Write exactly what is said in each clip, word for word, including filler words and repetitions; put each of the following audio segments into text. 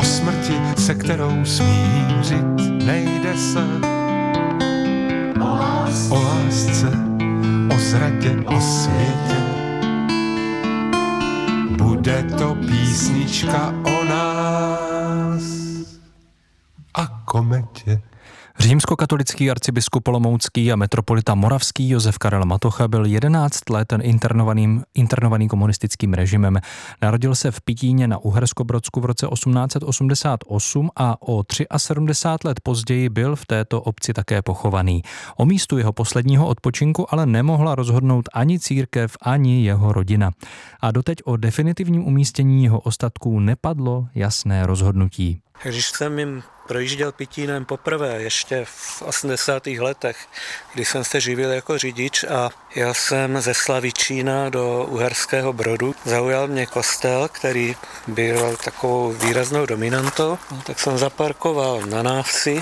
smrti, se kterou smířit nejde se. O lásce, o, lásce, o zradě, o světě. Bude to písnička o nás a kometě. Římskokatolický arcibiskup olomoucký a metropolita moravský Josef Karel Matocha byl jedenáct let internovaným, internovaný komunistickým režimem. Narodil se v Pitíně na Uherskobrodsku v roce osmnáct set osmdesát osm a o sedmdesát tři let později byl v této obci také pochovaný. O místu jeho posledního odpočinku ale nemohla rozhodnout ani církev, ani jeho rodina. A doteď o definitivním umístění jeho ostatků nepadlo jasné rozhodnutí. Když jsem jim projížděl Pitínem poprvé, ještě v osmdesátých letech, kdy jsem se živil jako řidič a jel jsem ze Slavičína do Uherského Brodu. Zaujal mě kostel, který byl takovou výraznou dominantou, tak jsem zaparkoval na návsi.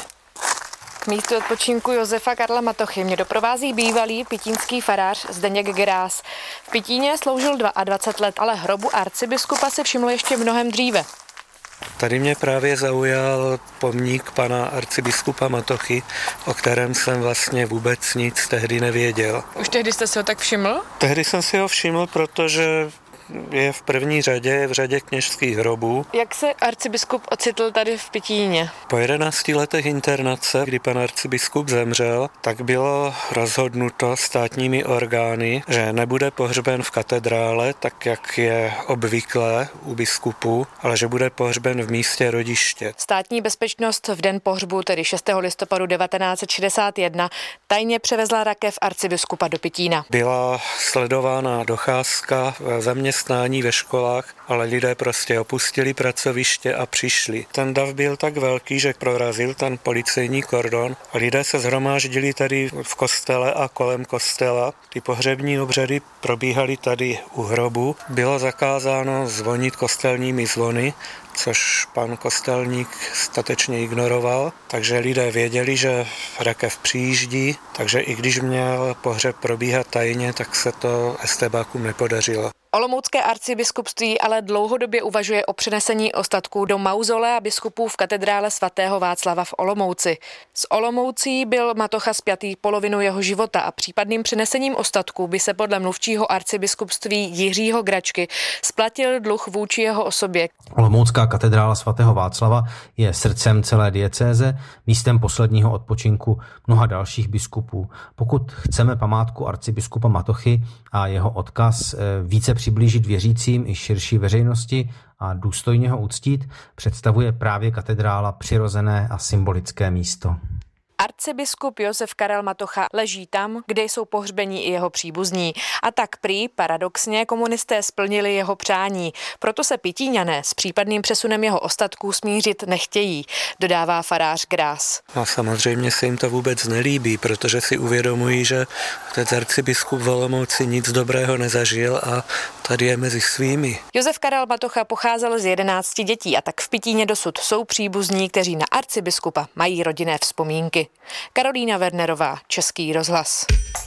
K místu odpočinku Josefa Karla Matochy mě doprovází bývalý pitínský farář Zdeněk Grás. V Pitíně sloužil dvacet dva let, ale hrobu arcibiskupa se všiml ještě mnohem dříve. Tady mě právě zaujal pomník pana arcibiskupa Matochy, o kterém jsem vlastně vůbec nic tehdy nevěděl. Už tehdy jste si ho tak všiml? Tehdy jsem si ho všiml, protože je v první řadě, v řadě kněžských hrobů. Jak se arcibiskup ocitl tady v Pitíně? Po jedenácti letech internace, kdy pan arcibiskup zemřel, tak bylo rozhodnuto státními orgány, že nebude pohřben v katedrále, tak jak je obvyklé u biskupů, ale že bude pohřben v místě rodiště. Státní bezpečnost v den pohřbu, tedy šestého listopadu devatenáct set šedesát jedna, tajně převezla rakev arcibiskupa do Pitína. Byla sledována docházka, zaměstnání ve školách, ale lidé prostě opustili pracoviště a přišli. Ten dav byl tak velký, že prorazil ten policejní kordon a lidé se shromáždili tady v kostele a kolem kostela. Ty pohřební obřady probíhaly tady u hrobu. Bylo zakázáno zvonit kostelními zvony, což pan kostelník statečně ignoroval, takže lidé věděli, že rakev přijíždí, takže i když měl pohřeb probíhat tajně, tak se to estébákům nepodařilo. Olomoucké arcibiskupství ale dlouhodobě uvažuje o přenesení ostatků do mauzolea biskupů v katedrále svatého Václava v Olomouci. S Olomoucí byl Matocha spjatý polovinu jeho života a případným přenesením ostatků by se podle mluvčího arcibiskupství Jiřího Gračky splatil dluh vůči jeho osobě. Olomoucká katedrála svatého Václava je srdcem celé diecéze, místem posledního odpočinku mnoha dalších biskupů. Pokud chceme památku arcibiskupa Matochy a jeho odkaz více přiblížit věřícím i širší veřejnosti a důstojně ho uctít, představuje právě katedrála přirozené a symbolické místo. Arcibiskup Josef Karel Matocha leží tam, kde jsou pohřbení i jeho příbuzní. A tak prý paradoxně komunisté splnili jeho přání. Proto se Pitíňané s případným přesunem jeho ostatků smířit nechtějí, dodává farář Grás. A samozřejmě se jim to vůbec nelíbí, protože si uvědomují, že ten arcibiskup v Olomouci nic dobrého nezažil a tady je mezi svými. Josef Karel Matocha pocházel z jedenácti dětí a tak v Pitíně dosud jsou příbuzní, kteří na arcibiskupa mají rodinné vzpomínky. Karolína Wernerová, Český rozhlas.